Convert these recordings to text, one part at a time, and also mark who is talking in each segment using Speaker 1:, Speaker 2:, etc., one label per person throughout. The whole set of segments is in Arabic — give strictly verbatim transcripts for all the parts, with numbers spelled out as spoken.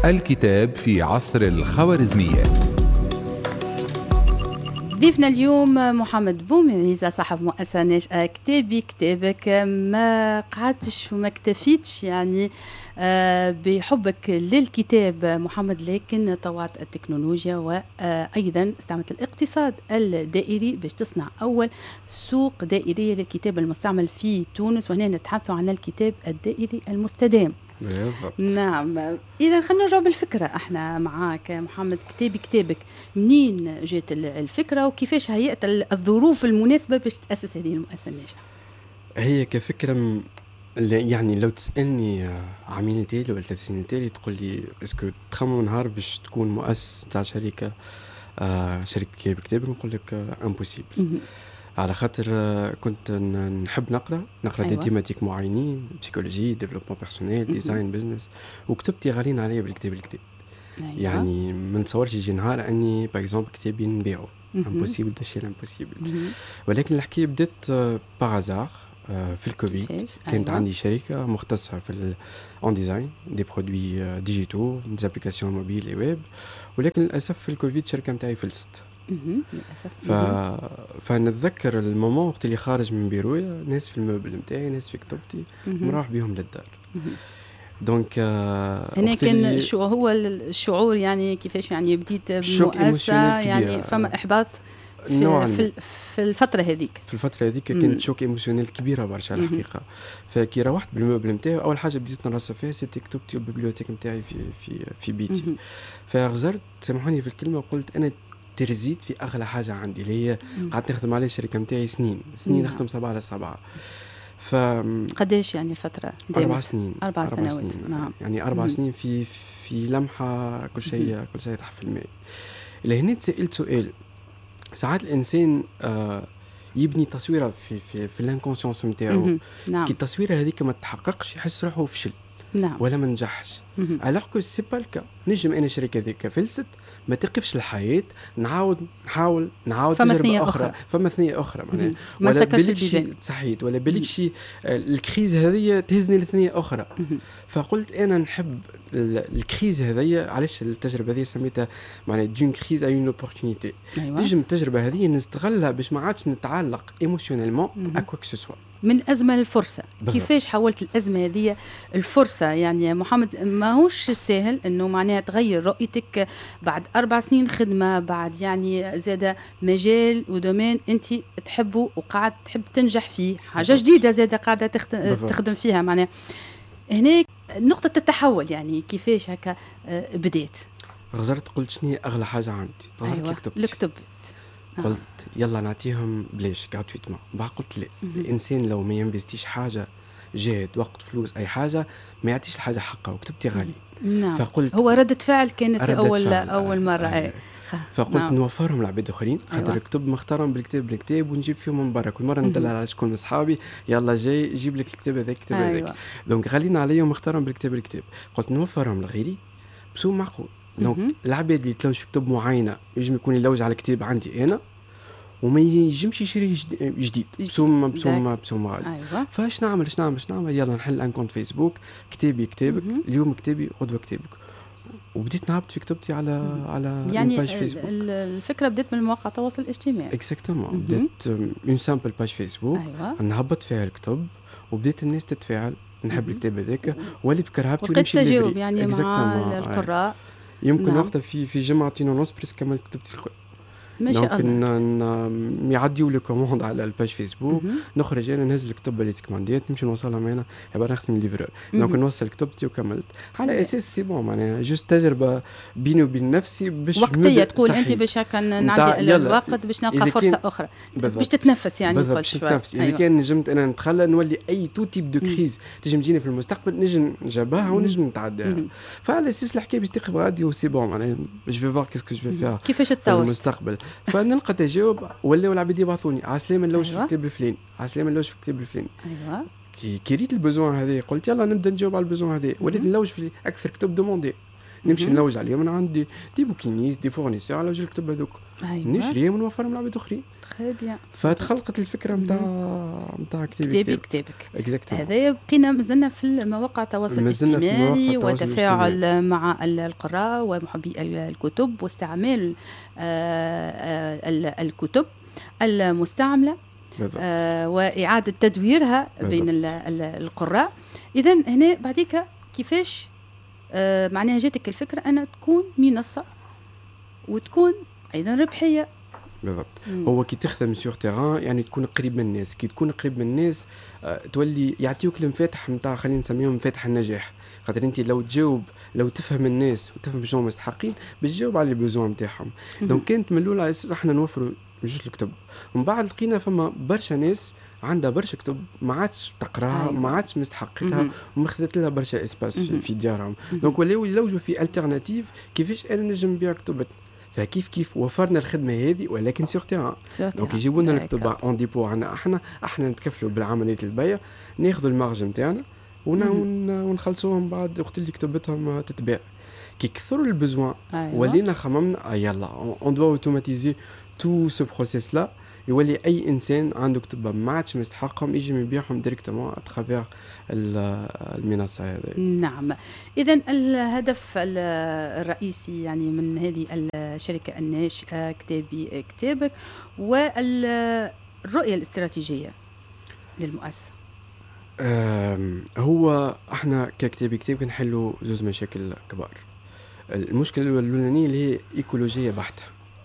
Speaker 1: الكتاب في عصر الخوارزمية.
Speaker 2: ضيفنا اليوم محمد بومنيزة صاحب مؤسسة ناشئة كتابي كتابك. ما قعدتش وما اكتفيتش يعني بحبك للكتاب محمد، لكن طوعت التكنولوجيا وأيضا استعملت الاقتصاد الدائري باش تصنع أول سوق دائرية للكتاب المستعمل في تونس، وهنا نتحدث عن الكتاب الدائري المستدام.
Speaker 3: بالضبط.
Speaker 2: نعم، إذا خلينا نرجع بالفكرة احنا معاك محمد. كتابي كتابك منين جات الفكرة وكيفاش هيئت الظروف المناسبة باش تأسس هذه المؤسسة الناجحة؟
Speaker 3: هي كفكرة م... يعني لو تسألني عامين تالي ولا ثلاث سنين تالي تقول لي اسكو تخمم نهار باش تكون مؤسس تاع شركة آه شركة كتاب كتابك، نقول لك امبوسيبل. على خاطر كنت نحب نقرا نقرا أيوة. دي تيماتيك معينين، بسيكولوجي، ديفلوبمون بيرسونيل، ديزاين، بزنس، وكتبتي غالين عليا بالكتاب الكتاب. أيوة. يعني ما نتصورش يجي نهار اني باغ اكزومبل كتابي نبيعه، امبوسيبل دو شيء امبوسيبل. ولكن الحكايه بدات باغازار في الكوفيد. كانت أيوة. عندي شركه مختصه في اون ديزاين دي برودوي ديجيتو، دي ابليكاسيون موبيل اي ويب، ولكن للاسف في الكوفيد الشركه نتاعي فلست.
Speaker 2: للأسف.
Speaker 3: ف... فنتذكر المومون وقت اللي خارج من بيرويا، ناس في الموبل نتاعي، ناس في كتبتي، نروح بيهم للدار. دونك
Speaker 2: هنا كان شو هو الشعور يعني كيفاش يعني بديت بمؤسسة يعني فما إحباط في, في, في الفترة هذيك
Speaker 3: في الفترة هذيك كانت شوك ايموشنيل كبيرة برشا الحقيقة. فكي روحت بالموبل نتاعي أول حاجة بديت نرصف فيها سيتي كتبتي والبيبليوتيك نتاعي في في في بيتي. فغزرت سامحوني في الكلمة وقلت أنا ترزيت في أغلى حاجة عندي اللي هي قعدت نخدم على الشركة متاعي سنين سنين نخدم سبعة على سبعة. ف
Speaker 2: قديش يعني الفترة؟
Speaker 3: أربع سنين
Speaker 2: أربع, أربع سنوات.
Speaker 3: سنين.
Speaker 2: نعم.
Speaker 3: يعني أربع مم. سنين في في لمحة كل شيء كل شيء تحت في الماء. لهنا تسألت سؤال. ساعات الإنسان آه يبني تصويرة في في في الانكونسيونس نتاعو.
Speaker 2: نعم.
Speaker 3: كي التصويرة هذيك ما تحققش يحس روحه فشل.
Speaker 2: نعم.
Speaker 3: ولا ما نجحش. alors que c'est pas le cas. نجم أنا شركة ذيك فلست ما تقفش الحياة، نعاود نحاول نعاود تجربة أخرى.
Speaker 2: أخرى
Speaker 3: فما ثنية أخرى معناها
Speaker 2: ولا بالكش
Speaker 3: صحيت ولا بالكش الكريز هذه تهزني لثنية أخرى. فقلت أنا نحب الكريز هذه. علاش التجربة هذه سميتها معناها دون كريز أي une opportunité. نجم التجربة هذه نستغلها باش ما عادش نتعلق ايموشنيلمون أكوا كسوا.
Speaker 2: من أزمة للفرصة. كيفاش حولت الأزمة هذه الفرصة؟ يعني محمد ما هوش سهل إنه معناها تغير رؤيتك بعد أربع سنين خدمة، بعد يعني زادة مجال ودومين أنت تحبه وقاعد تحب تنجح فيه، حاجة جديدة زادة قاعدة تخدم فيها. معناها هناك نقطة التحول يعني كيفاش هكا بديت؟
Speaker 3: غزرت قلت شنو أغلى حاجة عندي؟ غزرت
Speaker 2: أيوة. الكتب.
Speaker 3: قلت يلا نعطيهم بلاش gratuitement. بعد قلت لا، الانسان لو ما ينفستيش حاجه جهد وقت فلوس اي حاجه ما يعطيش الحاجه حقها وكتبتي غالي.
Speaker 2: نعم.
Speaker 3: فقلت
Speaker 2: هو ردة فعل كانت
Speaker 3: ردة
Speaker 2: اول
Speaker 3: فعل.
Speaker 2: اول مره.
Speaker 3: آه. فقلت نعم. نوفرهم لعباد اخرين خاطر أيوة. الكتب مختارهم بالكتاب بالكتاب ونجيب فيهم من برا. كل مره ندلل على شكون من اصحابي يلا جاي جيب لك الكتاب هذاك الكتاب هذاك. أيوة. دونك غاليين عليا ومختارهم بالكتاب بالكتاب. قلت نوفرهم لغيري بسوم معقول. دونك العباد اللي تلوج في كتب معينه يجم يكون يلوج على كتاب عندي انا وما يجمش يشري جديد بسوم بسوم بسوم غالي.
Speaker 2: أيوة.
Speaker 3: فاش نعمل اش نعمل اش نعمل يلا نحل ان كونت فيسبوك كتابي كتابك مم. اليوم كتابي غدوه كتابك. وبديت نهبط في كتبتي على مم. على
Speaker 2: يعني
Speaker 3: باج فيسبوك.
Speaker 2: الفكره بدات من مواقع التواصل الاجتماعي.
Speaker 3: اكزاكتومون. بدات اون سامبل باج فيسبوك.
Speaker 2: أيوة.
Speaker 3: نهبط فيها الكتب وبدات الناس تتفاعل. نحب الكتاب هذاك وليت بكرهبتي
Speaker 2: ونمشي تجاوب يعني مع القراء.
Speaker 3: يمكن نعم. وقتها في في جمعتين ونص بريس كمل كتبتي الكل.
Speaker 2: ما شاء الله.
Speaker 3: دونك يعديوا لي كوموند على الباج فيسبوك. نخرج انا نهز الكتب اللي تكمانديت نمشي نوصلها معنا عباره نخدم ليفرور. دونك نوصل كتبتي وكملت على اساس سي بون معناها جوست تجربه بيني وبين نفسي باش
Speaker 2: وقتيه تقول انت باش هكا نعدي الوقت باش نلقى فرصه اخرى باش تتنفس يعني
Speaker 3: قلت شوي. اذا أيوة. كان نجمت انا نتخلى نولي اي تو تيب دو كريز تجم تجيني في المستقبل نجم نجبرها ونجم نتعداها. فعلى اساس الحكايه باش تقف غادي وسي بون معناها جو في فوار كيسكو جو في فيها
Speaker 2: كيفاش تطور
Speaker 3: المستقبل. فنلقى تجاوب ولاو العباد يبعثوني عسلامه نلوج أيوة. في الكتاب الفلاني عسلامه نلوج في الكتاب الفلاني.
Speaker 2: ايوه
Speaker 3: كي كي ريت البزوان هذا قلت يلا نبدا نجاوب على البزوان هذا وليت نلوج في اكثر كتب دوموندي. نمشي نلوج عليهم. انا عندي دي بوكينيز دي فورنيسور على وجه الكتب هذوك نشريهم ونوفرهم لعباد اخرين.
Speaker 2: تري بيان.
Speaker 3: فتخلقت الفكره نتاع نتاع
Speaker 2: كتابي كتابي كتابك.
Speaker 3: اكزاكتومون.
Speaker 2: هذايا بقينا مازلنا في مواقع التواصل الاجتماعي وتفاعل مع القراء ومحبي الكتب واستعمال الكتب المستعمله واعاده تدويرها بين القراء. اذا هنا بعديك كيفاش معناها جاتك الفكره ان تكون منصه وتكون ايضا ربحيه؟
Speaker 3: بالضبط. هو كي تخدم سور تيران يعني تكون قريب من الناس. كي تكون قريب من الناس أه تولي يعطيوك المفاتح نتاع خلينا نسميهم مفاتح النجاح. خاطر انت لو تجاوب لو تفهم الناس وتفهم شنو مستحقين بتجاوب على البزوان نتاعهم. دونك كانت من الاول على اساس احنا نوفروا جوج الكتب. ومن بعد لقينا فما برشا ناس عندها برشا كتب ما عادش تقراها. أيوة. ما عادش مستحقتها ومخذت لها برشا اسباس في, في ديارهم. دونك ولاو يلوجوا في التيرناتيف كيفاش انا نجم نبيع كتبتنا. فكيف كيف وفرنا الخدمه هذه ولكن سيغ تيران. دونك يجيبوا لنا الكتب اون ديبو عنا احنا احنا نتكفلوا بالعمليه البيع ناخذوا المارج نتاعنا ونخلصوهم بعد وقت اللي كتبتهم تتباع. كي كثروا البزوان أيوة. ولينا خممنا يلا اون دو اوتوماتيزي تو سو بروسيس لا يولي اي انسان عنده كتب ما عادش مستحقهم يجي يبيعهم ديريكتومون اترافير المنصه هذه.
Speaker 2: نعم. اذا الهدف الرئيسي يعني من هذه الشركه الناشئه كتابي كتابك والرؤيه الاستراتيجيه للمؤسسه.
Speaker 3: هو احنا ككتابي كتاب نحلوا زوز مشاكل كبار. المشكله الاولانيه اللي هي ايكولوجيه بحته.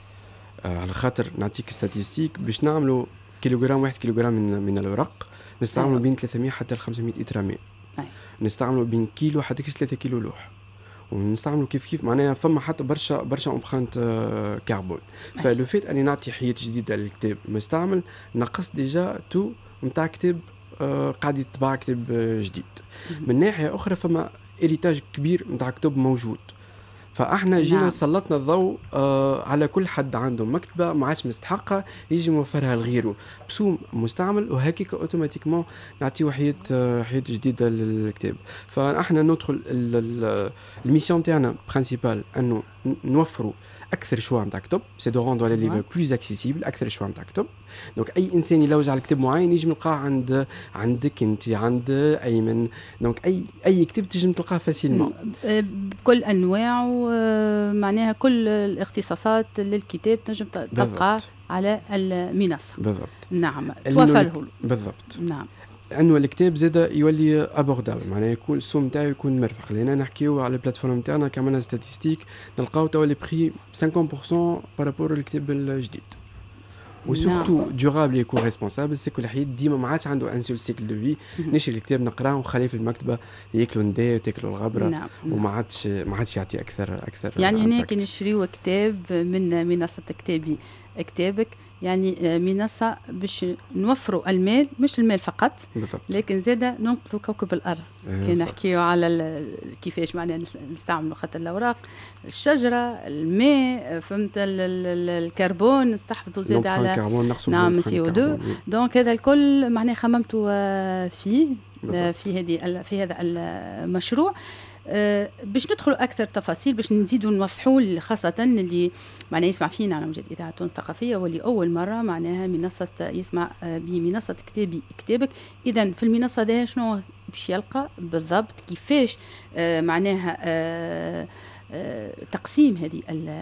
Speaker 3: أه على خاطر نعطيك ستاتيستيك باش نعملوا كيلوغرام واحد كيلوغرام من من الورق نستعملوا أيوة. بين ثلاثمية حتى خمسمية اترامين. أيوة. نستعملوا بين كيلو حتى ثلاثة كيلو لوح. ونستعملوا كيف كيف معناها فما حتى برشا برشا امبرانت آه كربون. أيوة. فلو فيت اني نعطي حياه جديده للكتاب مستعمل نقص ديجا تو نتاع كتاب آه قاعد يتباع كتاب آه جديد. من ناحيه اخرى فما إريتاج كبير نتاع كتب موجود. فاحنا جينا نعم. سلطنا الضوء آه على كل حد عنده مكتبه ما عادش مستحقه يجي موفرها لغيره بسوم مستعمل وهكيك اوتوماتيكمون نعطيو حياه آه حياه جديده للكتاب. فاحنا ندخل الميسيون تاعنا برينسيبال انه نوفروا اكثر شويه نتاع كتب سي دو روندو لي ليفر بلوز اكسيسيبل اكثر شويه نتاع كتب. دونك اي انسان يلوج على كتاب معين يجي نلقاه عند عندك انت عند ايمن. دونك اي اي كتاب تجي تلقاه فاسيلمون
Speaker 2: بكل انواعه معناها كل الاختصاصات للكتاب تنجم تلقاه على المنصه.
Speaker 3: بالضبط.
Speaker 2: نعم توفره
Speaker 3: بالضبط.
Speaker 2: نعم.
Speaker 3: انه الكتاب زاد يولي ابوردابل معناها يكون السوم تاعو يكون مربح. لان نحكيو على البلاتفورم تاعنا كمان ستاتيستيك نلقاو توا لي بري خمسين بالمية بارابور للكتاب الجديد. وسورتو دورابل يكون ريسبونسابل سي كل حيد ديما ما عادش عنده ان سول سيكل دو في نشري الكتاب نقراه ونخليه في المكتبه ياكلوا نداء وتاكلوا الغبره. نعم. وما عادش ما عادش يعطي اكثر اكثر
Speaker 2: يعني هنا كي نشريو كتاب من منصه كتابي كتابك يعني منصة باش نوفروا المال مش المال فقط بالضبط. لكن زادة ننقذوا كوكب الأرض. كي نحكيوا على كيفاش معناها نستعملوا خاطر الأوراق الشجرة الماء فهمت الكربون نستحفظوا زادة على نعم سي او اثنين. دونك هذا الكل معناها خممتوا فيه بالضبط. في هذه في هذا المشروع. أه باش ندخلوا اكثر تفاصيل باش نزيدوا نوضحوا خاصه اللي معناها يسمع فينا على موجات اذاعه تونس الثقافيه واللي اول مره معناها منصه يسمع بمنصه كتابي كتابك. اذا في المنصه ده شنو باش يلقى بالضبط كيفاش أه معناها أه أه تقسيم هذه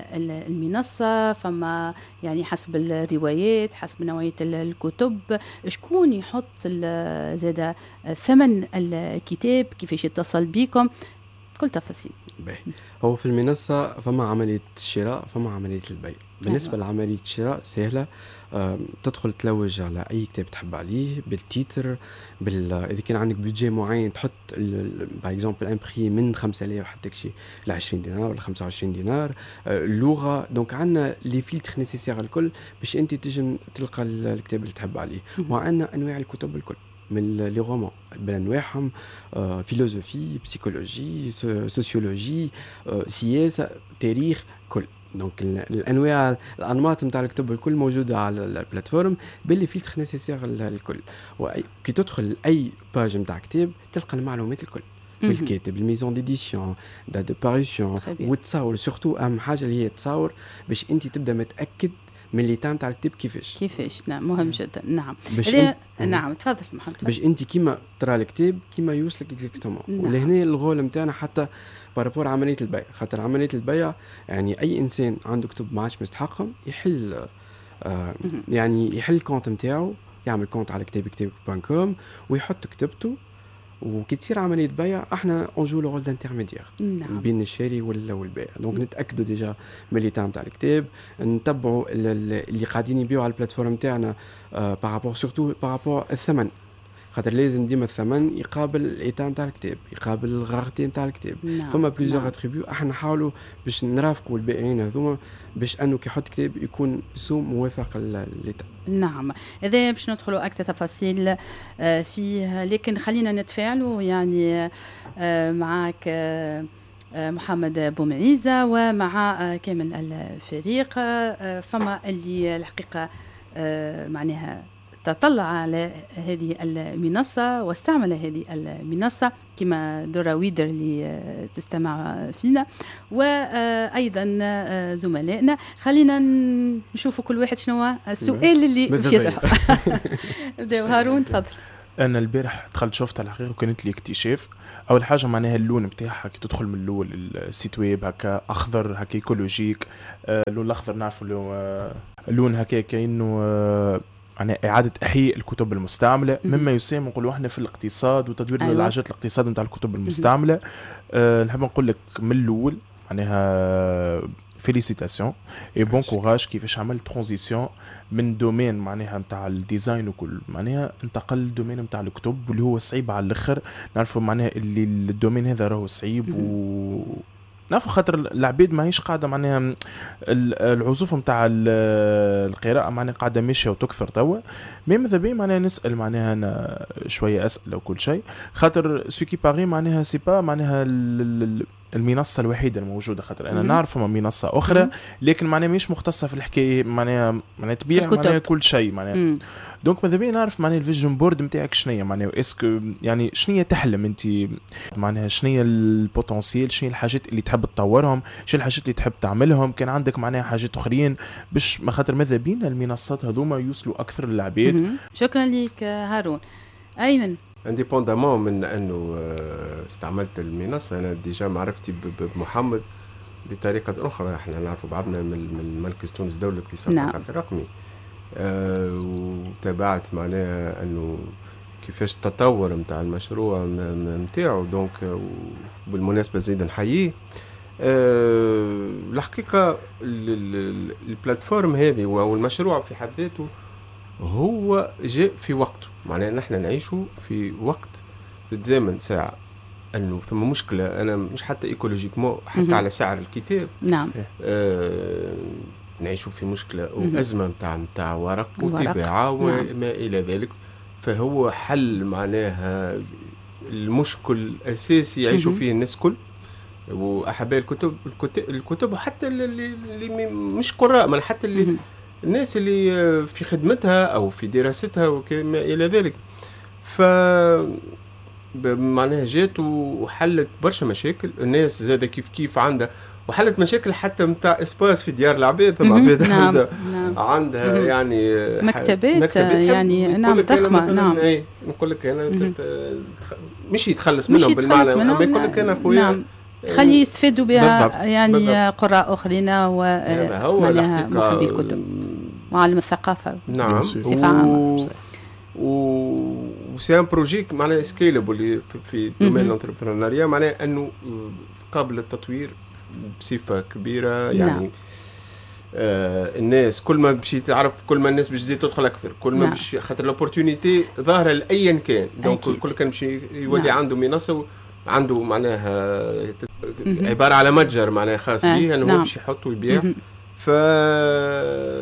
Speaker 2: المنصه فما يعني حسب الروايات حسب نوعيه الكتب شكون يحط زاد ثمن الكتاب كيفاش يتصل بكم كل تفاصيل.
Speaker 3: هو في المنصة فما عملية الشراء فما عملية البيع. بالنسبة لعملية الشراء سهلة. تدخل تلوج على أي كتاب تحب عليه بالتيتر بال... إذا كان عندك بيدجي معين تحط باغ اكزومبل ان بري من خمسة آلاف حتى شي ل عشرين دينار ولا خمسة وعشرين دينار. اللغة دونك عندنا لي فيلتر نيسيسير الكل باش أنت تجم تلقى الكتاب اللي تحب عليه. وعندنا أنواع الكتب الكل من لي رومان بانواعهم آه، فيلوزوفي بسيكولوجي سوسيولوجي آه، سياسه تاريخ كل. دونك الانواع الانماط نتاع الكتب الكل موجوده على البلاتفورم باللي فيلتر نيسيسير الكل. وكي تدخل اي باج نتاع كتاب تلقى المعلومات الكل بالكاتب الميزون ديديسيون دات دو باريسيون وتصور سورتو اهم حاجه اللي هي تصور باش انت تبدا متاكد من اللي تاع تاع الكتاب كيفاش
Speaker 2: كيفاش. نعم مهم جدا. نعم
Speaker 3: باش
Speaker 2: انت... نعم تفضل محمد.
Speaker 3: باش انت كيما ترى الكتاب كيما يوصلك اكزاكتومون. نعم. ولهنا الغول نتاعنا حتى بارابور عمليه البيع، خاطر عمليه البيع يعني اي انسان عنده كتب ما عادش مستحقهم يحل آه يعني يحل الكونت نتاعو، يعمل كونت على كتاب كتاب دوت كوم ويحط كتابته، وكي تصير عمليه بيع احنا اونجو لو رول دانترميديير
Speaker 2: نعم.
Speaker 3: بين الشاري ولا والبائع. دونك نتاكدوا ديجا من اللي تاع الكتاب، نتبعوا اللي قاعدين يبيعوا على البلاتفورم تاعنا بارابور سورتو بارابور الثمن، خاطر لازم ديما الثمن يقابل الايتام تاع الكتاب، يقابل الغارتين تاع الكتاب.
Speaker 2: نعم.
Speaker 3: فما بليزيور
Speaker 2: نعم.
Speaker 3: اتريبيو احنا نحاولوا باش نرافقوا البائعين هذوما باش انه كي يحط كتاب يكون بسوم موافق للايتام.
Speaker 2: نعم إذا باش ندخلوا أكثر تفاصيل فيه، لكن خلينا نتفاعلوا يعني معك محمد بومعيزة ومع كامل الفريق. فما اللي الحقيقة معناها تطلع على هذه المنصة واستعمل هذه المنصة كما دورا ويدر اللي تستمع فينا، وأيضا زملائنا. خلينا نشوفوا كل واحد شنو السؤال اللي مشي يطرحه. بداو هارون تفضل.
Speaker 4: انا البارح دخلت شفت على الحقيقه وكانت لي اكتشاف. اول حاجه معناها اللون نتاعها كي تدخل من الاول السيت ويب هكا اخضر هكا ايكولوجيك، اللون الاخضر نعرفوا اللون هكا كانه يعني إعادة إحياء الكتب المستعملة، مما يساهم نقولوا إحنا في الاقتصاد وتدوير أيوة. العجلة الاقتصاد نتاع الكتب المستعملة. أه نحب نقول لك من الأول معناها فيليسيتاسيون اي بون كوراج كيفاش عملت ترانزيسيون من دومين معناها نتاع الديزاين وكل معناها انتقل للدومين نتاع الكتب واللي هو صعيب على الاخر. نعرفوا معناها اللي الدومين هذا راهو صعيب و نعرفوا خاطر العبيد ماهيش قاعده معناها العزوف نتاع القراءه معناها قاعده ماشيه وتكثر توا. مي ماذا بي معناها نسال معناها انا شويه اسئله وكل شيء، خاطر سو كي باغي معناها سي با معناها المنصه الوحيده الموجوده، خاطر انا نعرف ما منصه اخرى لكن معناها مش مختصه في الحكايه معناها معناها تبيع معناها كل شيء معناها. دونك ماذا بيا نعرف معناها الفيجن بورد نتاعك شنو معناها، اسكو يعني شنو تحلم انت معناها، شنو البوتنسيال، شنو الحاجات اللي تحب تطورهم، شنو الحاجات اللي تحب تعملهم، كان عندك معناها حاجات اخرين باش ما خاطر ماذا بينا المنصات هذوما يوصلوا اكثر للعباد.
Speaker 2: شكرا لك هارون. ايمن
Speaker 5: انديبوندامون من انه استعملت المنصه، انا ديجا معرفتي بمحمد بطريقه اخرى، احنا نعرفوا بعضنا من مركز تونس الدولي للاقتصاد
Speaker 2: نعم.
Speaker 5: الرقمي. أه وتابعت معناها انه كيفاش التطور نتاع المشروع نتاعو. دونك بالمناسبه زيد نحييه. أه الحقيقه البلاتفورم هذه والمشروع في حد ذاته هو جاء في وقته، معناها نحن نعيشوا في وقت تتزامن ساعه انه ثم مشكله، انا مش حتى ايكولوجيكمون حتى على سعر الكتاب.
Speaker 2: نعم.
Speaker 5: أه نعيشوا في مشكلة وأزمة متاع متاع ورق وطباعة وما نعم. إلى ذلك. فهو حل معناها المشكل الأساسي يعيشوا فيه الناس كل وأحباء الكتب الكتب, الكتب وحتى اللي, اللي مش قراء، من حتى اللي الناس اللي في خدمتها أو في دراستها وما إلى ذلك. ف معناها جات وحلت برشا مشاكل. الناس زادة كيف كيف عندها وحلت مشاكل حتى متاع اسباس في ديار العباد. ثم عباد
Speaker 2: نعم.
Speaker 5: عندها
Speaker 2: نعم.
Speaker 5: عندها يعني
Speaker 2: مكتبات, مكتبات يعني نعم ضخمه. نعم
Speaker 5: نقول لك انا مش يتخلص منهم بالمعنى، اما يقول لك انا خويا
Speaker 2: نعم. خلي يستفادوا بها يعني بالضبط. قراء اخرين ومعناها محبي الكتب وعالم الثقافه.
Speaker 5: نعم.
Speaker 2: بصفه عامه.
Speaker 5: و وسي ان بروجي معناها سكيلابل في دومين الانتربرونيريا، معناها انه قابل للتطوير بصفة كبيرة. يعني نعم. آه الناس كل ما بشي تعرف كل ما الناس بتزيد تدخل أكثر، كل ما نعم. بشي خاطر الأوبورتونيتي ظاهرة لأيا كان. دونك كل كان بشي يولي نعم. عنده منصة عنده معناها عبارة على متجر معناها خاص به أنه نعم. هو بشي يحط ويبيع. ف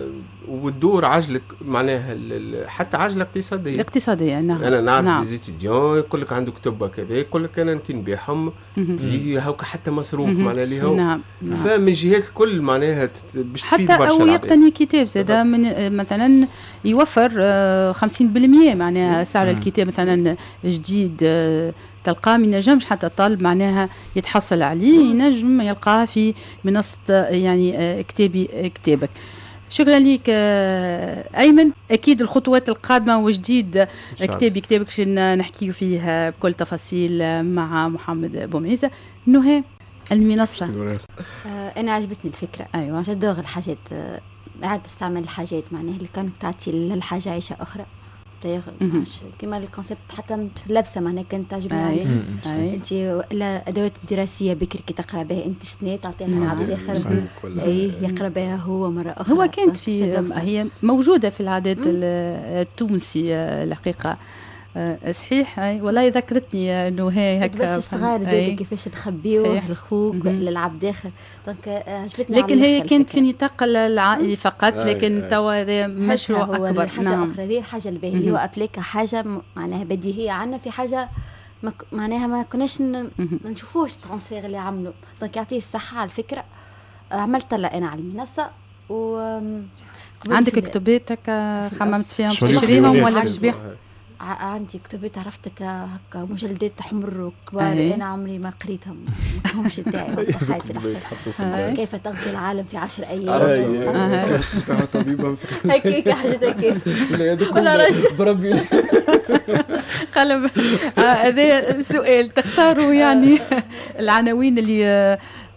Speaker 5: وتدور عجلة معناها حتى عجلة اقتصادية
Speaker 2: اقتصادية. نعم
Speaker 5: أنا نعرف
Speaker 2: نعم.
Speaker 5: دي ستوديون يقول لك عنده كتب كذا يقول لك أنا كي نبيعهم تجي هاكا حتى مصروف معناها اللي هو
Speaker 2: نعم. نعم.
Speaker 5: فمن جهات الكل معناها باش تفيد
Speaker 2: حتى
Speaker 5: برشا
Speaker 2: أو يقتني كتاب زادا من مثلا يوفر خمسين بالمية معناها سعر الكتاب مثلا جديد تلقاه ما ينجمش حتى طالب معناها يتحصل عليه ينجم يلقاه في منصة يعني كتابي كتابك. شكرا لك أيمن. أكيد الخطوات القادمة وجديد كتابي كتابك شن نحكيه فيها بكل تفاصيل مع محمد بومعيزة. نهى المنصة.
Speaker 6: أنا عجبتني الفكرة.
Speaker 2: أيوة
Speaker 6: جدوغ الحاجات قاعد تستعمل الحاجات معناها اللي كانت تعطي للحاجة عيشة أخرى كما الكونسيبت حتى في اللبسه معناها كانت تعجبني. انت الادوات الدراسيه بكري كي تقرا بها انت سنه تعطيها عبد الاخر اي يقرا بها هو مره اخرى.
Speaker 2: هو كانت في هي موجوده في العادات التونسيه الحقيقه صحيح. والله ذكرتني انه هي هكا
Speaker 6: بس الصغار زاد كيفاش نخبيوه للخوك للعبد اخر دونك عجبتني.
Speaker 2: لكن هي كانت في نطاق العائلي فقط لكن توا هذا مشروع اكبر.
Speaker 6: حاجه نعم. اخرى هذه الحاجه الباهيه اللي هو ابليكا حاجه معناها بديهيه عندنا في حاجه معناها ما كناش ما نشوفوش ترانسفير اللي عملوا دونك يعطيه الصحه على الفكره. عملت لها انا على المنصه و
Speaker 2: عندك كتباتك خممت فيهم تشريهم ولا باش تبيع؟
Speaker 6: عندي كتبت عرفتك هكا مجلدات حمر وكبار أيه. انا عمري ما قريتهم ما همش تاعي حياتي الحقيقه. كيف تغزو العالم في عشر ايام
Speaker 3: تصبح طبيبا
Speaker 6: هكاك حاجه هكاك
Speaker 3: ولا رجل بربي
Speaker 2: قلب. هذا سؤال تختاروا يعني العناوين اللي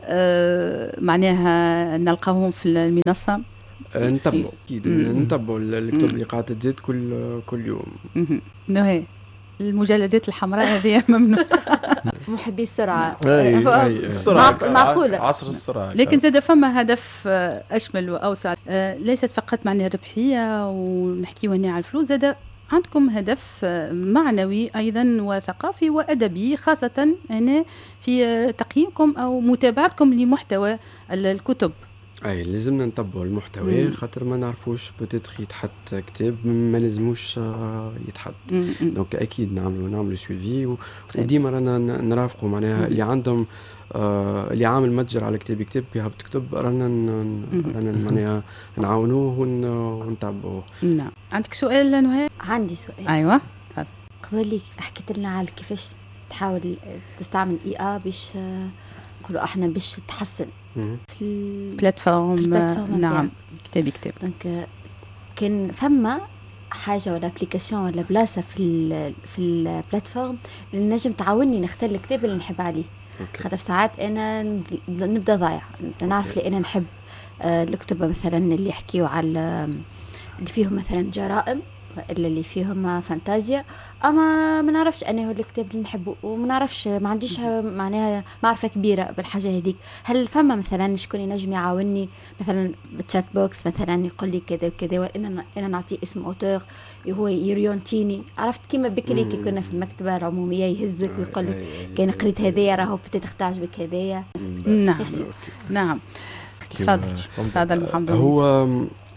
Speaker 2: معناها نلقاهم في المنصه.
Speaker 3: نتبعوا اكيد نتبعوا الكتب اللي قاعده تزيد كل كل يوم.
Speaker 2: نهي المجلدات الحمراء هذه ممنوع.
Speaker 6: محبي السرعه
Speaker 4: السرعه
Speaker 6: معقوله
Speaker 4: عصر السرعه.
Speaker 2: لكن زاد فما هدف اشمل واوسع ليست فقط معنى الربحيه ونحكيو هنا على الفلوس. زاد عندكم هدف معنوي ايضا وثقافي وادبي خاصه هنا في تقييمكم او متابعتكم لمحتوى الكتب.
Speaker 3: اي لازمنا نتبعوا المحتوى خاطر ما نعرفوش بوتيتر يتحط كتاب ما لازموش يتحط. دونك اكيد نعملوا نعملوا سويفي وديما رانا نرافقوا معناها اللي عندهم آه اللي عامل متجر على كتاب كتاب كي هبط كتب رانا رانا معناها نعاونوه ونتبعوه.
Speaker 2: نعم. عندك سؤال نهى؟
Speaker 6: عندي سؤال.
Speaker 2: ايوه
Speaker 6: قبل حكيت لنا على كيفاش تحاول تستعمل اي ا باش نقولوا احنا باش تحسن في
Speaker 2: البلاتفورم. نعم كتابي كتاب.
Speaker 6: دونك كان فما حاجه ولا ابليكاسيون ولا بلاصه في ال في البلاتفورم اللي نجم تعاوني نختار الكتاب اللي نحب عليه. خاطر ساعات انا نبدا ضايع نعرف لي انا نحب الكتب مثلا اللي يحكيوا على اللي فيهم مثلا جرائم الا اللي فيهم فانتازيا اما ما نعرفش انا هو الكتاب اللي نحبه وما نعرفش ما عنديش معناها معرفه كبيره بالحاجه هذيك. هل فما مثلا شكون ينجم يعاوني مثلا بالتشات بوكس مثلا يقول لي كذا وكذا وانا انا نعطيه اسم اوتور هو يريونتيني عرفت كيما بكري كي كنا في المكتبه العموميه يهزك ويقول لك كان قريت هذايا راهو بتيت تعجبك هذايا.
Speaker 2: نعم نعم تفضل تفضل محمد.
Speaker 3: هو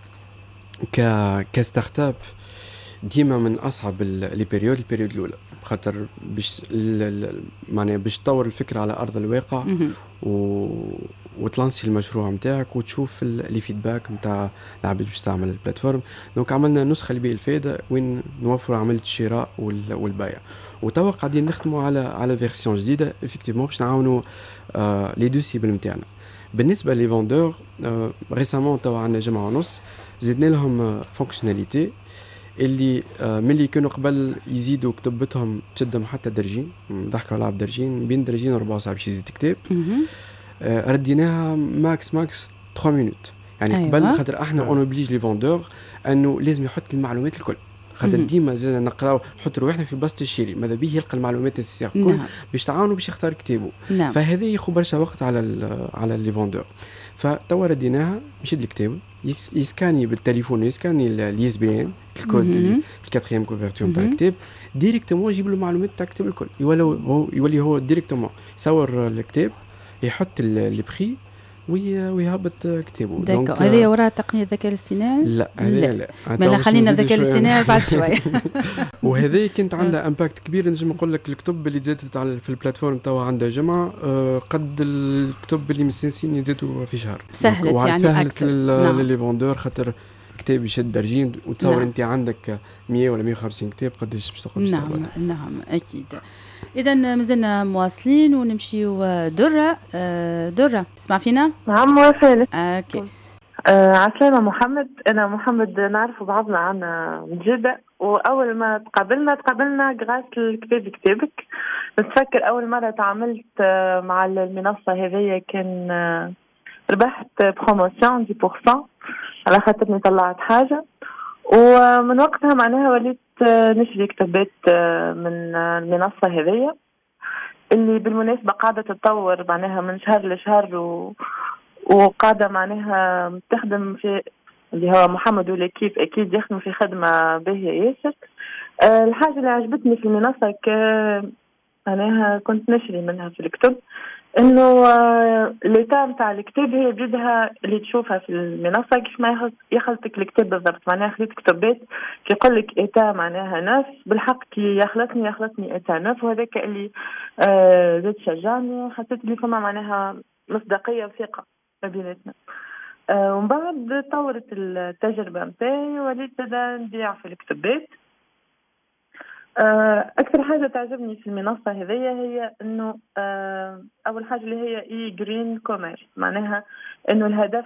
Speaker 3: ك كستارت اب ديما من اصعب لي بيريود البيريود الاولى خاطر باش معناها باش تطور الفكره على ارض الواقع و وتلانسي المشروع نتاعك وتشوف لي فيدباك نتاع العباد باش تعمل البلاتفورم. دونك عملنا نسخه اللي بها الفائده وين نوفر عمليه الشراء والبيع وتوا قاعدين نخدموا على على فيرسيون جديده افكتيفمون باش نعاونوا آه لي دو سيبل نتاعنا. بالنسبه لي فوندور آه ريسامون توا عندنا جمعه ونص زدنا لهم فونكشناليتي اللي ملي كانوا قبل يزيدوا كتبتهم تشدهم حتى درجين ضحكوا على عبد درجين بين درجين وربع ساعه باش يزيد كتاب آه رديناها ماكس ماكس ثلاثة مينوت يعني أيوة. قبل خاطر احنا اون اوبليج لي فوندور انه لازم يحط المعلومات الكل خاطر ديما زاد نقراو نحط روحنا في بلاصه الشيري ماذا به يلقى المعلومات السياق الكل نعم. باش تعاونوا باش يختار كتابه نعم. فهذا ياخذ برشا وقت على على لي فوندور. فتوا رديناها يشد الكتاب يسكاني بالتليفون يسكاني الاس بي ان الكود اللي الكاتريام كوفرتور تاع الكتاب ديريكتومون يجيب له المعلومات تاع الكتاب الكل يولي هو يولي هو ديريكتومون يصور الكتاب يحط البري وي ويهبط كتابه.
Speaker 2: دونك هذه وراها تقنيه الذكاء الاصطناعي؟
Speaker 3: لا هذه لا,
Speaker 2: لا. ما خلينا الذكاء الاصطناعي بعد شويه.
Speaker 3: وهذه كانت عندها امباكت كبير. نجم نقول لك الكتب اللي تزادت على في البلاتفورم توا عندها جمعه قد الكتب اللي مستنسين يزيدوا في شهر.
Speaker 2: سهلت يعني
Speaker 3: سهلت
Speaker 2: نعم.
Speaker 3: للي فوندور خاطر كتاب يشد درجين وتصور
Speaker 2: نعم.
Speaker 3: انت عندك مية ولا مية وخمسين كتاب قداش باش تقدر
Speaker 2: نعم تستعمل. نعم اكيد. اذا مازلنا مواصلين ونمشيو درة. درة تسمع فينا؟
Speaker 7: نعم موافقة.
Speaker 2: اوكي.
Speaker 7: آه عسلامة محمد. انا محمد نعرف بعضنا عنا من جدة، واول ما تقابلنا تقابلنا قراءة الكتاب كتابك. نتفكر اول مرة تعاملت مع المنصة هذه كان ربحت بروموسيون عشرة بالمية على خاطرني طلعت حاجة، ومن وقتها معناها وليت نشري كتابات من المنصة هذه اللي بالمناسبة قاعدة تتطور معناها من شهر لشهر، و... وقاعدة معناها تخدم في اللي هو محمد ولكيف أكيد يخدم في خدمة باهية ياسر. أه الحاجة اللي عجبتني في المنصة ك معناها كنت نشري منها في الكتب انه ليتا نتاع الكتاب هي بيدها اللي تشوفها في المنصه كيف ما يخلطك الكتاب بالضبط. معناها خليت كتابات كي يقول لك ايتا معناها ناس بالحق كي يخلطني يخلطني ايتا ناس، وهذاك اللي آه زاد شجعني. حسيت لي فما معناها مصداقيه وثقه ما بيناتنا. آه ومن بعد طورت التجربه نتاعي وليت زاده نبيع في الكتابات. أكثر حاجة تعجبني في المنصة هذه هي إنه أول حاجة اللي هي إي جرين كوميرس، معناها إنه الهدف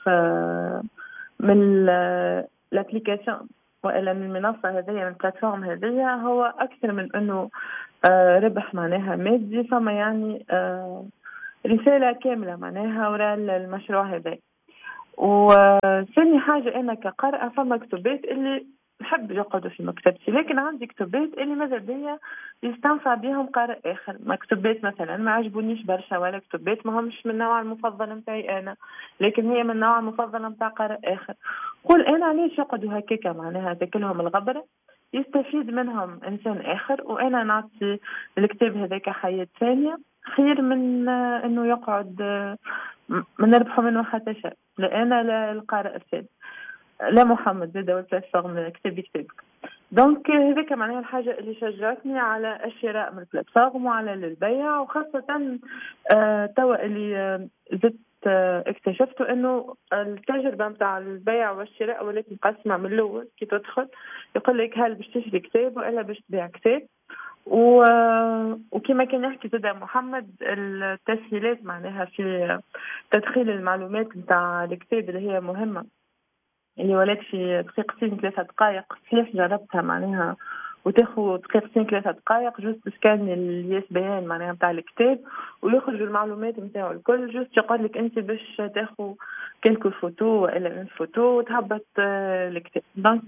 Speaker 7: من الابليكيشن وإلا من المنصة هذه من البلاتفورم هذه هو أكثر من إنه ربح معناها مادي، فما يعني رسالة كاملة معناها وراء المشروع هذا. وثاني حاجة أنا كقارئة فما كتبات اللي نحب يقعدوا في مكتبتي، لكن عندي كتبات اللي ماذا بيا يستنفع بهم قارئ آخر. مكتوبات مثلا ما عجبونيش برشا، ولا كتبات ما همش من النوع المفضل متاعي أنا، لكن هي من النوع المفضل متاع قارئ آخر. قول أنا علاش يقعدوا هكاكا معناها تاكلهم الغبرة، يستفيد منهم إنسان آخر، وأنا نعطي الكتاب هذاك حياة ثانية خير من إنه يقعد من نربحه منه حتى شيء. لا أنا لا القارئ الثاني لا محمد زاد والبلاتفورم كتابي كتابك. دونك هذيك معناها الحاجة اللي شجعتني على الشراء من البلاتفورم وعلى البيع، وخاصة آه توا اللي آه زدت آه اكتشفت انه التجربة متاع البيع والشراء ولات مقسمة من الاول. كي تدخل يقول لك هل باش تشتري كتاب ولا باش تبيع كتاب، و... وكما كان يحكي زاد محمد التسهيلات معناها في تدخيل المعلومات متاع الكتاب اللي هي مهمة، اللي ولات في دقيقتين ثلاثة دقائق. صحيح جربتها معناها وتاخذ دقيقتين ثلاثة دقائق جوست تسكان الياس بيان معناها نتاع الكتاب ويخرج المعلومات نتاعو الكل. جوست يقول لك انت باش تاخذ كلكو فوتو ولا من فوتو وتهبط الكتاب. دونك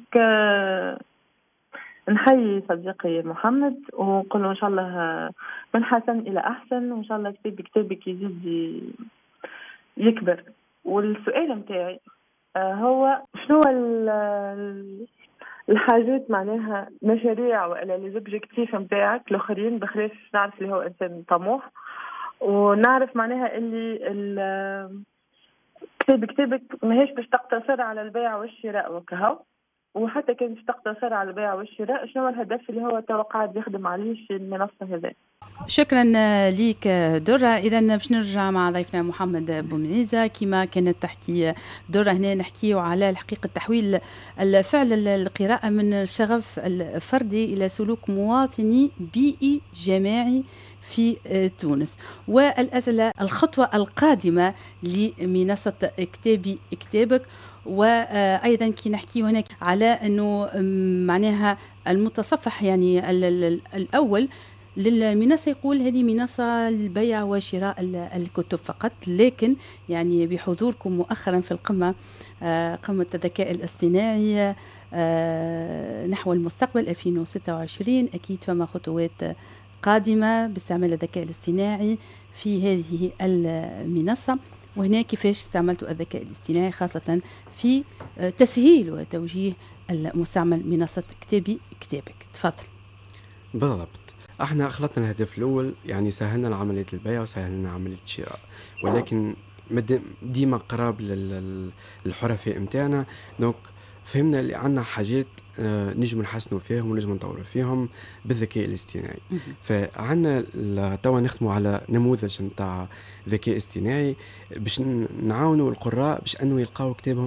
Speaker 7: نحيي صديقي محمد ونقول له ان شاء الله من حسن الى احسن، وان شاء الله كتاب كتابك يزيد يكبر. والسؤال نتاعي هو شنو الحاجات معناها مشاريع ولا لي زوبجيكتيف نتاعك الاخرين، بخلاف نعرف اللي هو انسان طموح، ونعرف معناها اللي كتاب كتابك ماهيش باش تقتصر على البيع والشراء وكهو، وحتى كان باش تقتصر على البيع والشراء شنو الهدف اللي هو توا قاعد يخدم عليه في المنصه هذه.
Speaker 2: شكرا ليك درة. إذا باش نرجع مع ضيفنا محمد بومعيزة. كما كانت تحكي درة هنا نحكيه على الحقيقة تحويل الفعل القراءة من الشغف الفردي إلى سلوك مواطني بيئي جماعي في تونس، والأسئلة الخطوة القادمة لمنصة كتابي كتابك. وأيضا كي نحكي هناك على أنه معناها المتصفح يعني الأول للمنصة يقول هذه منصة للبيع وشراء الكتب فقط، لكن يعني بحضوركم مؤخرا في القمة قمة الذكاء الاصطناعي نحو المستقبل ألفين وستة وعشرين، أكيد فما خطوات قادمة باستعمال الذكاء الاصطناعي في هذه المنصة. وهنا كيفاش استعملتوا الذكاء الاصطناعي خاصة في تسهيل وتوجيه المستعمل منصة كتابي كتابك؟ تفضل.
Speaker 3: بالضبط، احنا اخلطنا الهدف الاول، يعني سهلنا عمليه البيع وسهلنا عمليه الشراء، ولكن مد- ديما قراب لل- للحرفاء متاعنا. دونك فهمنا اللي عندنا حاجات آه، نجم نحسنوا فيهم ونجم نطوروا فيهم بالذكاء الاصطناعي. فعندنا ل- توا نخدموا على نموذج نتاع ذكاء اصطناعي باش ن- نعاونوا القراء باش انه يلقاو كتابهم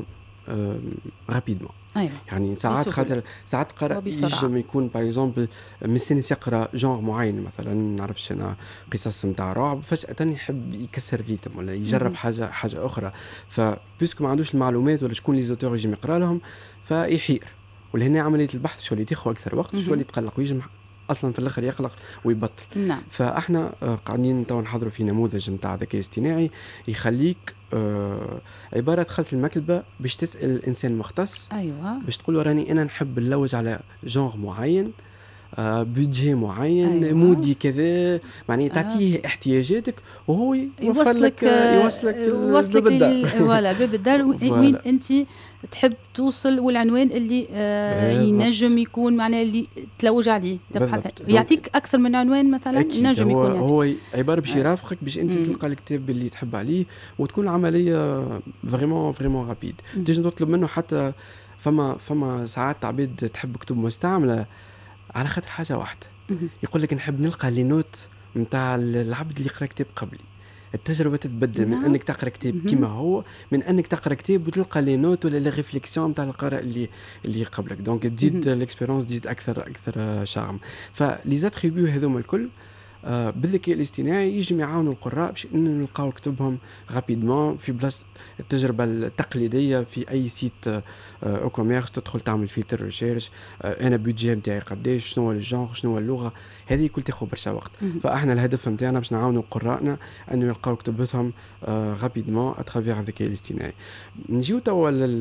Speaker 3: رابيدمون.
Speaker 2: ايوه
Speaker 3: يعني ساعات
Speaker 2: بسهولة.
Speaker 3: خاطر ساعات قارئ
Speaker 2: وبسرعة.
Speaker 3: ينجم يكون باغ اكزومبل مستنس يقرا جونغ معين، مثلا نعرفش انا قصص نتاع رعب، فجأة يحب يكسر الريتم ولا يجرب
Speaker 2: مهم.
Speaker 3: حاجه حاجه اخرى، فبيسكو ما عندوش المعلومات ولا شكون لي زوتور يجي يقرا لهم فيحير. ولهنا عمليه البحث شو اللي تاخذ اكثر وقت
Speaker 2: مهم.
Speaker 3: شو اللي تقلق ويجم اصلا في الاخر يقلق ويبطل.
Speaker 2: نعم.
Speaker 3: فاحنا آه، قاعدين تو نحضروا في نموذج نتاع ذكاء اصطناعي يخليك آه، عباره دخلت المكتبه باش تسال الانسان مختص
Speaker 2: ايوه
Speaker 3: باش تقول له راني انا نحب نلوج على جونغ معين، آه بودجي معين،
Speaker 2: أيوة.
Speaker 3: أيوة. مودي كذا، معني تعطيه احتياجاتك وهو يوفر
Speaker 2: يوصلك
Speaker 3: لك آه، يوصلك
Speaker 2: يوصلك
Speaker 3: باب الدار.
Speaker 2: ال- فوالا باب الدار وين-
Speaker 3: فوالا.
Speaker 2: وين انت تحب توصل، والعنوان اللي آه
Speaker 3: بالضبط.
Speaker 2: ينجم يكون معناه اللي تلوج عليه تبحث
Speaker 3: بالضبط.
Speaker 2: عنه. يعطيك اكثر من عنوان مثلا
Speaker 3: أكيد.
Speaker 2: ينجم
Speaker 3: هو
Speaker 2: يكون يعطيك.
Speaker 3: هو عباره باش
Speaker 2: آه.
Speaker 3: يرافقك باش انت
Speaker 2: مم.
Speaker 3: تلقى الكتاب اللي تحب عليه وتكون العمليه فريمون فريمون رابيد.
Speaker 2: مم.
Speaker 3: تيجي تطلب منه حتى فما فما ساعات عبيد تحب كتب مستعمله على خاطر حاجه واحده،
Speaker 2: مهم.
Speaker 3: يقول لك نحب نلقى لي نوت نتاع العبد اللي يقرا كتاب قبلي. التجربه تتبدل من
Speaker 2: نعم.
Speaker 3: انك تقرا كتاب
Speaker 2: مهم.
Speaker 3: كيما هو، من انك تقرا كتاب وتلقى لي نوت ولا لي ريفليكسيون نتاع القارئ اللي اللي قبلك. دونك تزيد الاكسبيرينس تزيد اكثر اكثر شارم. فلي زاتريبيو هذوما الكل آه بالذكاء الاصطناعي يجم يعاونوا القراء باش انه نلقاو كتبهم رابيدمون في بلاصه التجربه التقليديه في اي سيت آه او كوميرس تدخل تعمل فلتر ريشيرش، آه انا بودجي نتاعي قداش، شنو هو الجونغ، شنو هو اللغه، هذه كل تاخذ برشا وقت.
Speaker 2: مهم.
Speaker 3: فاحنا الهدف نتاعنا باش نعاونوا قراءنا انه يلقاو كتبتهم آه رابيدمون اترافير الذكاء الاصطناعي. نجيو توا